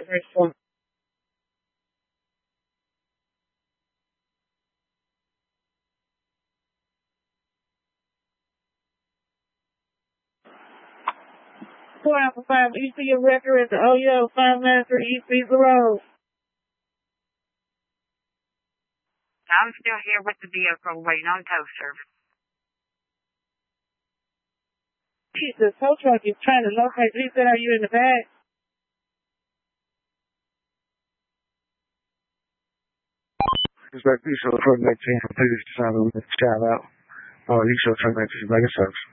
response. Four Alpha 5, you see your record at the OYO 5 Master East Visa Road. I'm still here with the vehicle waiting on tow service. The tow truck is trying to locate. He said, are you in the back? Dispatch, you show truck 19 from Peters to San Luis, shout out. You show truck 19 mega service.